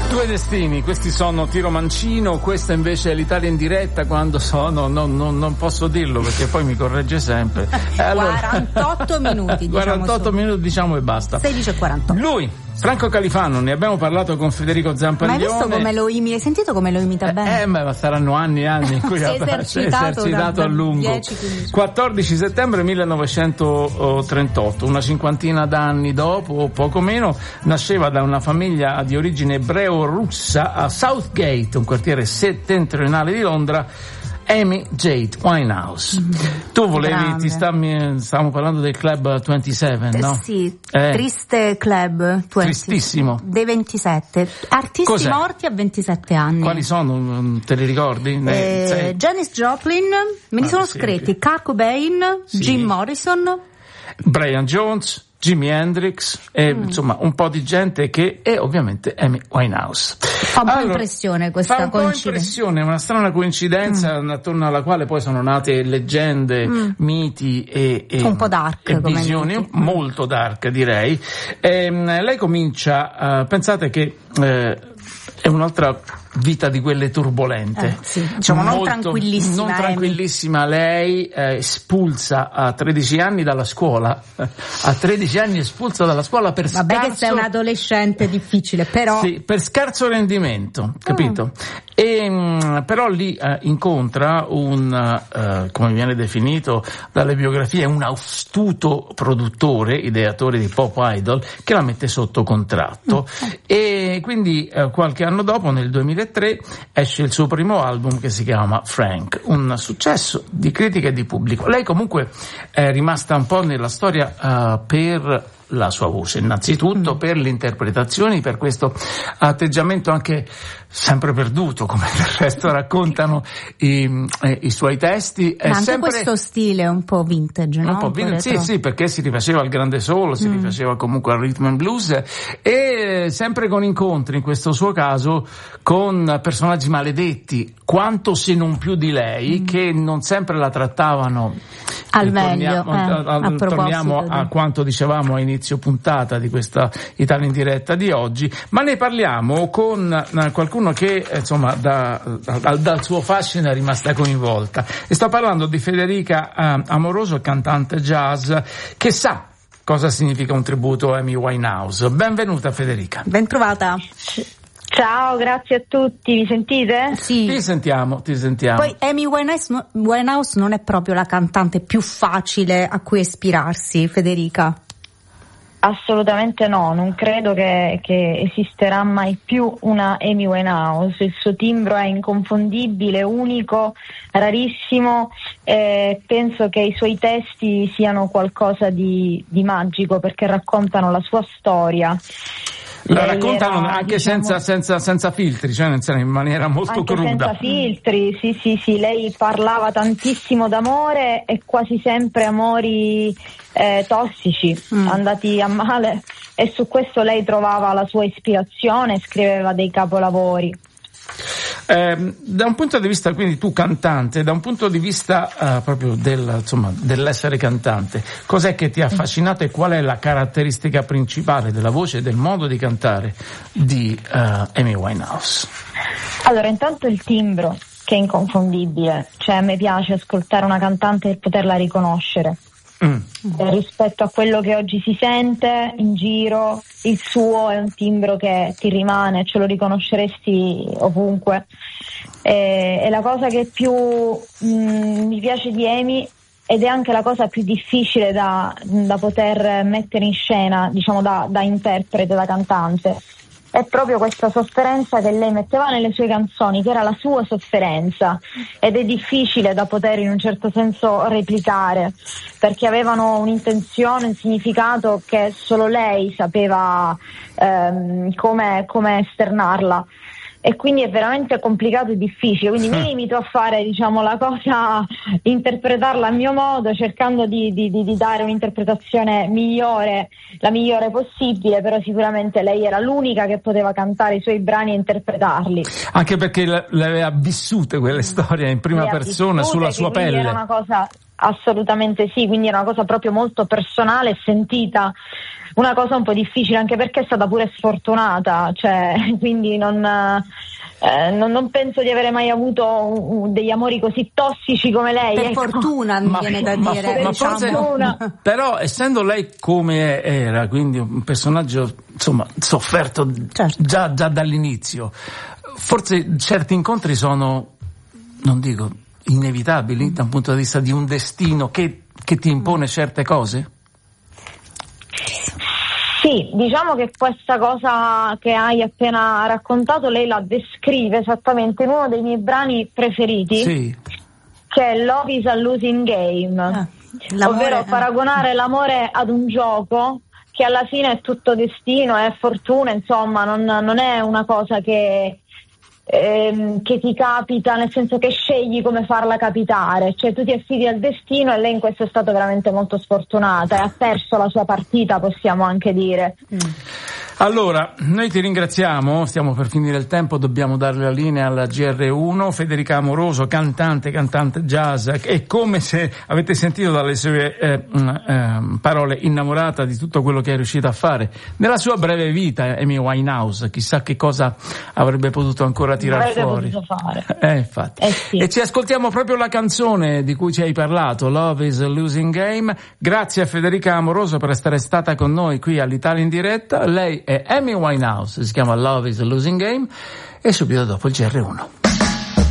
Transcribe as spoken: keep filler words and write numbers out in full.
Due destini, questi sono Tiro Mancino, questa invece è l'Italia in diretta. Quando sono, no, no, non posso dirlo perché poi mi corregge sempre. Allora, quarantotto minuti, diciamo quarantotto minuti diciamo e basta. sedici e quarantotto. Lui, Franco Califano, ne abbiamo parlato con Federico Zampaglione. Ma hai visto come lo imita? Hai sentito come lo imita bene? Eh, ma saranno anni e anni in cui si ha esercitato, esercitato da, a lungo. dieci, quattordici settembre millenovecentotrentotto, una cinquantina d'anni dopo, o poco meno, nasceva da una famiglia di origine ebreo-russa a Southgate, un quartiere settentrionale di Londra, Amy Jade Winehouse. Mm, tu volevi, grande. ti stavamo, stavamo parlando del club ventisette, eh, no? Sì, eh. triste club venti, tristissimo. Dei ventisette. Artisti Cos'è? morti a ventisette anni. Quali sono? Te li ricordi? Eh, Janis Joplin, me li ah, sono sì, scritti, sì. Kurt Cobain, sì. Jim Morrison, Brian Jones, Jimi Hendrix e mm. insomma un po' di gente che è ovviamente Amy Winehouse. Fa un po' allora, impressione questa fa un coincidenza. po' impressione, una strana coincidenza mm. attorno alla quale poi sono nate leggende, mm. miti e, e un po' dark, e come visioni, miti. molto dark direi. E, lei comincia, uh, pensate che eh, è un'altra vita di quelle turbolente, eh, sì. diciamo molto, non tranquillissima. Non tranquillissima lei, eh, espulsa a tredici anni dalla scuola, a tredici anni espulsa dalla scuola per Vabbè scarso... che sei un adolescente difficile, però... Sì, per scarso rendimento, capito? Mm. E, mh, però lì eh, incontra un, uh, come viene definito dalle biografie, un astuto produttore, ideatore di Pop Idol, che la mette sotto contratto. Mm. E quindi uh, qualche anno dopo, nel duemilatré, esce il suo primo album che si chiama Frank, un successo di critica e di pubblico. Lei comunque è rimasta un po' nella storia uh, per la sua voce, innanzitutto mm. per le interpretazioni, per questo atteggiamento anche sempre perduto, come del resto raccontano i, eh, i suoi testi. È Ma anche sempre questo stile un po' vintage, no? Un po' vintage, sì, sì, perché si rifaceva al grande soul, si mm. rifaceva comunque al rhythm and blues, e sempre con incontri, in questo suo caso, con personaggi maledetti, quanto se non più di lei, mm. che non sempre la trattavano al meglio. Torniamo, eh, a, a torniamo a di... quanto dicevamo a inizio puntata di questa Italia in diretta di oggi, ma ne parliamo con qualcuno che insomma da, da, dal suo fascino è rimasta coinvolta, e sto parlando di Federica eh, Amoroso, cantante jazz che sa cosa significa un tributo a Amy Winehouse. Benvenuta Federica. Ben trovata. Ciao, grazie a tutti, mi sentite? Sì. Ti sentiamo, ti sentiamo. Poi Amy Winehouse, no, Winehouse non è proprio la cantante più facile a cui ispirarsi, Federica. Assolutamente no, non credo che, che esisterà mai più una Amy Winehouse. Il suo timbro è inconfondibile, unico, rarissimo, e penso che i suoi testi siano qualcosa di, di magico, perché raccontano la sua storia. La raccontano era, anche diciamo, senza, senza, senza filtri, cioè in maniera molto anche cruda. Senza filtri, sì, sì, sì. Lei parlava tantissimo d'amore e quasi sempre amori eh, tossici, mm. andati a male, e su questo lei trovava la sua ispirazione, scriveva dei capolavori. Eh, da un punto di vista, quindi tu cantante, da un punto di vista uh, proprio del, insomma, dell'essere cantante, cos'è che ti ha affascinato e qual è la caratteristica principale della voce e del modo di cantare di uh, Amy Winehouse? Allora, intanto il timbro, che è inconfondibile, cioè a me piace ascoltare una cantante e poterla riconoscere. Mm. Eh, rispetto a quello che oggi si sente in giro, il suo è un timbro che ti rimane, ce lo riconosceresti ovunque. Eh, è la cosa che più mh, mi piace di Amy, ed è anche la cosa più difficile da, da poter mettere in scena, diciamo da, da interprete, da cantante. È proprio questa sofferenza che lei metteva nelle sue canzoni, che era la sua sofferenza, ed è difficile da poter in un certo senso replicare, perché avevano un'intenzione, un significato che solo lei sapeva ehm, come, come esternarla. E quindi è veramente complicato e difficile, quindi mi limito a fare, diciamo, la cosa, interpretarla a mio modo, cercando di, di, di dare un'interpretazione migliore, la migliore possibile, però sicuramente lei era l'unica che poteva cantare i suoi brani e interpretarli. Anche perché le aveva vissute quelle storie in prima persona, sulla sua pelle. Era una cosa assolutamente sì, quindi era una cosa proprio molto personale e sentita, una cosa un po' difficile anche perché è stata pure sfortunata, cioè quindi non, eh, non, non penso di avere mai avuto un, un, degli amori così tossici come lei. Per ecco. fortuna mi ma, viene da ma, dire. Ma diciamo. forse, però essendo lei come era, quindi un personaggio insomma sofferto certo. già, già dall'inizio, forse certi incontri sono, non dico inevitabili mm. da un punto di vista di un destino che, che ti impone mm. certe cose? Sì, diciamo che questa cosa che hai appena raccontato lei la descrive esattamente in uno dei miei brani preferiti, sì. che è Love is a Losing Game, ah, ovvero paragonare l'amore ad un gioco che alla fine è tutto destino, è fortuna, insomma non, non è una cosa che Ehm, che ti capita, nel senso che scegli come farla capitare, cioè tu ti affidi al destino e lei in questo è stata veramente molto sfortunata e ha perso la sua partita, possiamo anche dire. Mm. Allora, noi ti ringraziamo, stiamo per finire il tempo, dobbiamo dare la linea alla G R uno. Federica Amoroso, cantante, cantante jazz, e come se avete sentito dalle sue eh, eh, parole, innamorata di tutto quello che è riuscita a fare nella sua breve vita. Amy Winehouse, chissà che cosa avrebbe potuto ancora tirar avrebbe fuori. Potuto fare. Eh, infatti. Eh, sì. E ci ascoltiamo proprio la canzone di cui ci hai parlato, Love is a Losing Game. Grazie a Federica Amoroso per essere stata con noi qui all'Italia in diretta. Lei è Amy Winehouse, si chiama Love is a Losing Game, e subito dopo il G R uno.